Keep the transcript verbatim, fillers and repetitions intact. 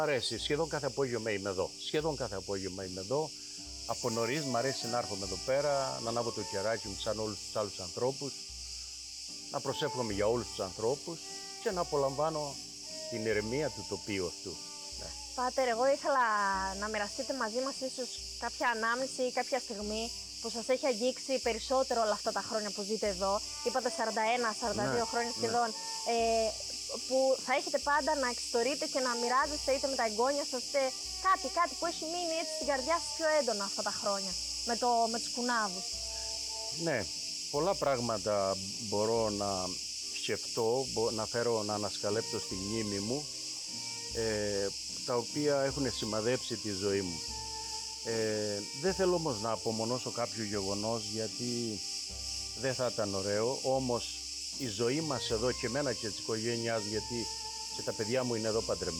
Αρέσει, σχεδόν κάθε απόγευμα είμαι εδώ. Σχεδόν κάθε απόγευμα είμαι εδώ. Από νωρίς μ' αρέσει να έρχομαι εδώ πέρα, να ανάβω το κεράκι μου σαν όλους τους άλλους ανθρώπους, να προσεύχομαι για όλους τους ανθρώπους και να απολαμβάνω την ηρεμία του τοπίου αυτού. Ναι. Πάτερ, εγώ ήθελα να μοιραστείτε μαζί μας ίσως κάποια ανάμνηση ή κάποια στιγμή που σας έχει αγγίξει περισσότερο όλα αυτά τα χρόνια που ζείτε εδώ. Είπατε σαράντα ένα σαράντα δύο Ναι, χρόνια ναι. σχεδόν. Ε, που θα έχετε πάντα να εξιστορείτε και να μοιράζεστε είτε με τα εγγόνια σας, είτε κάτι, κάτι που έχει μείνει έτσι στην καρδιά σας πιο έντονα αυτά τα χρόνια, με, το, με τους κουνάβους. Ναι, πολλά πράγματα μπορώ να σκεφτώ, να φέρω να ανασκαλέψω στη μνήμη μου, ε, τα οποία έχουν σημαδέψει τη ζωή μου. Ε, δεν θέλω όμως να απομονώσω κάποιο γεγονός, γιατί δεν θα ήταν ωραίο, όμως η ζωή μας εδώ και εμένα και της οικογένειάς μου, γιατί και τα παιδιά μου είναι εδώ παντρεμένα.